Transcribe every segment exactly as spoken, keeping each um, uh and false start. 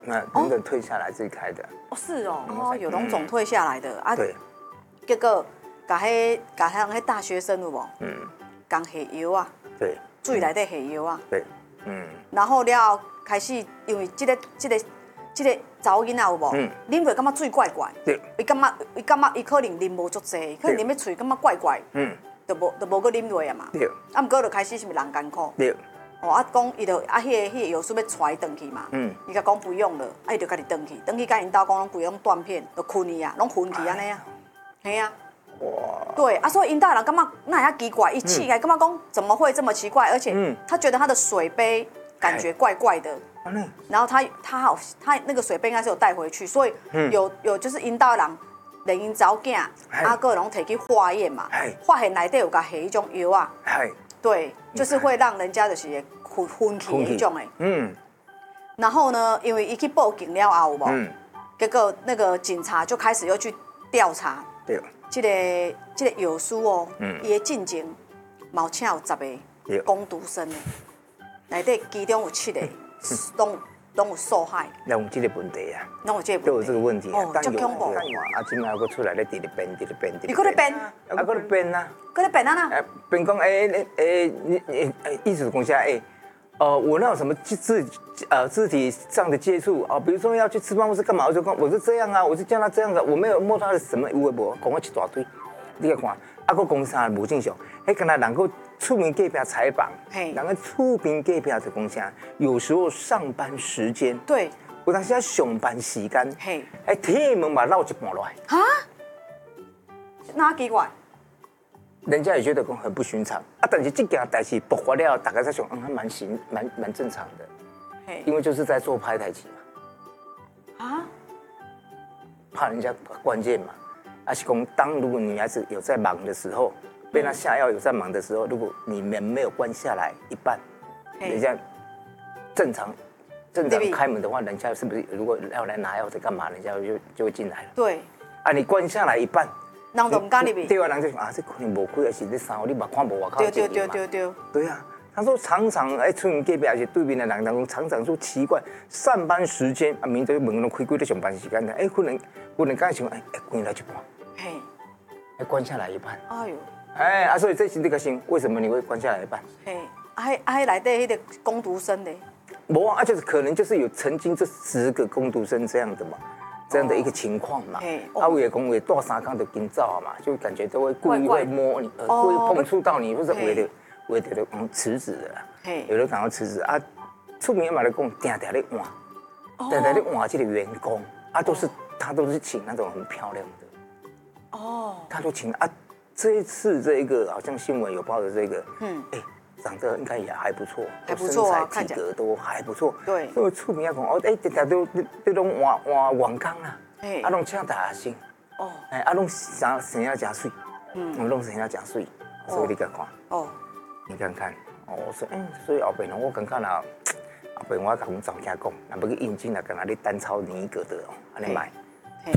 那等等退下来自己开的。 哦，是哦，哦，有龙总退下来的啊。 对。 结果，甲迄甲迄迄大学生有无？ 嗯。 讲下药啊。 对。 水内底下药啊。 对。嗯。 然后了开始，因为这个这个这个查某囡仔有无？嗯。啉落感觉水怪怪。 对。 伊感觉伊感觉伊可能啉无足济，可能啉要喙感觉怪怪。嗯。就无就无搁啉落啊嘛。 对。 啊，毋过就开始是毋是人艰苦？ 对。 哦，啊，讲伊就啊，迄个迄个药师要带伊转去嘛。嗯。伊甲讲不用了，啊，伊就家己转去，转去甲因兜讲拢规拢断片，就困去啊，拢昏去安尼啊。嘿啊。哇。对啊，所以因兜人感觉那遐奇怪，一起来感觉讲怎么会这么奇怪？而且他觉得他的水杯感觉怪怪的。嗯。然后他他好，他那个水杯应该是有带回去，所以有有就是因兜人连因查某囝啊个拢摕去化验嘛，发现内底有甲下迄种药啊。对，就是会让人家就是昏昏去的一种诶。嗯。然后呢，因为伊去报警了后，有无？嗯。结果那个警察就开始又去调查。对。这个这个药师哦，伊的进前嘛有请有十个工读生诶，内底其中有七个拢拢有受害。 拢有这个问题啊。 拢有这个都有这个问题啊。 哦，足恐怖。 啊，今麦还佫出来咧，伫咧变，伫咧变，伫咧。 伊佫咧变。 啊，佫咧变啊。 佫咧变啊呐。 变讲诶诶，你你意思讲下诶，呃，我那有什么肢呃肢体上的接触啊？比如说要去吃饭或是干嘛，我就讲我是这样啊，我是叫他这样的，我没有摸他的什么有诶无，讲我一大堆，你来看，啊，佫讲啥无正常，迄敢若人佫出面隔壁采访，人个出面隔壁就讲啥，有时候上班时间， 对， 有当时啊上班时间，嘿，哎，铁门嘛绕一半落来，啊， 哪奇怪？ 人家也觉得讲很不寻常啊，但是这件代志爆发了，大家在想，嗯，还蛮行，蛮蛮正常的，因为就是在做拍台机嘛，啊，怕人家关键嘛，而是讲当如果女孩子有在忙的时候，被他下药有在忙的时候，如果你门没有关下来一半，人家正常正常开门的话，人家是不是如果要来拿药在干嘛，人家就就会进来了，对，啊，你关下来一半。 人都唔敢入去。 对啊，人就说啊，这可能无开，还是这三号你嘛看无外口对对对对对。 对啊，他说常常哎，出门隔壁而且对面的人当中常常说奇怪，上班时间啊，明天门都开开在上班时间的，哎，可能可能刚想哎哎关来一半，嘿，哎关下来一半。哎呦。哎啊，所以这是这个心，为什么你会关下来一半？嘿， 啊迄啊迄内底迄个工读生呢？ 无啊，就是可能就是有曾经这十个工读生这样的嘛。这样的一个情况嘛，啊，我也讲我大三缸的跟照嘛，就感觉都会故意会摸你，呃，故意碰触到你，或者为了为了嗯辞职的，有的赶快辞职啊，出名嘛来讲，定定咧换，定定咧换这个员工啊，都是他都是请那种很漂亮的，哦，他都请啊，这一次这一个好像新闻有报的这个，嗯，哎。长得应该也还不错， 还不错啊， 体格都还不错。 对， 所以出名讲哦，哎，大家都都拢换换员工啦，啊，拢请大学生，哦，哎，啊，拢生生要加水，嗯，拢生要加水，所以你看看，哦，你看看，哦，所以，所以后边我感觉啦，后边我甲阮查某囝讲，若要去应征啦，干那你单操尼个的哦，安尼买，嘿，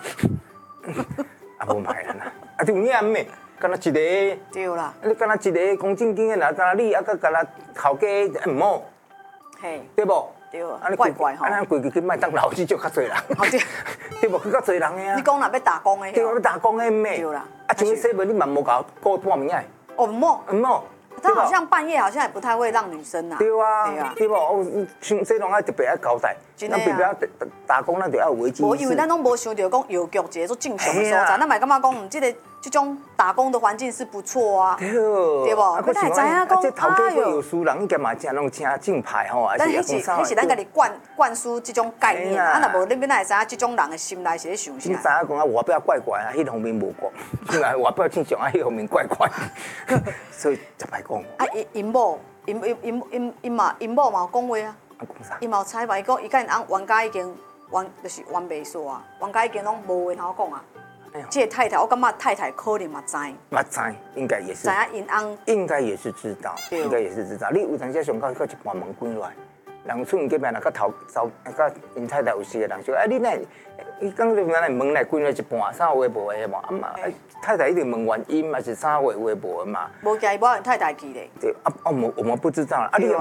啊，无买啦，啊，就念咩？干那一个， 对啦， 你干那一个公正经的啦，干那你啊个干那头家唔好，嘿，对不？ 对啊，怪怪吼， 啊，咱规矩去麦当劳去就较侪人，对，对不？去较侪人的啊。 你讲若要打工的， 对，要打工的咩？对啦，啊，像说无你嘛无搞过半暝啊？ 哦，唔好， 唔好。 他好像半夜好像也不太会让女生呐。 对啊，对啊，对不？哦，像这种爱特别爱交代，咱别别打工，咱就要有危机意识。 无，因为咱拢无想到讲邮局一个做正常的所在，咱嘛感觉讲，嗯，这个这种打工的环境是不错啊。对，对不？啊， 不是啊，这头家会有输人，伊干嘛正拢请正牌吼？ 但迄是迄是咱家己灌灌输这种概念，啊，若无你要哪会知影这种人的心内是咧想啥？ 你知影讲啊，外表怪怪啊，迄方面无讲，原来外表正常啊，迄方面怪怪，所以就歹讲。 啊，因因某，因因因因因嘛，因某嘛有讲话啊。啊，讲啥？因嘛有采访，伊讲伊甲因翁冤家已经冤，就是冤袂煞啊，冤家已经拢无话通讲啊。这个太太，我感觉太太可能嘛知。 嘛知，应该也是。 知影因翁。 应该也是知道，应该也是知道。你有当时上到到一半门关落来，人出门隔壁那个头走，那个因太太有时个人说，哎，你那，伊讲就原来门来关了一半，啥话无的嘛，啊嘛，太太一定问原因嘛，是啥话话无的嘛。 无惊伊某因太太去嘞。 对，啊啊，我们我们不知道啊，你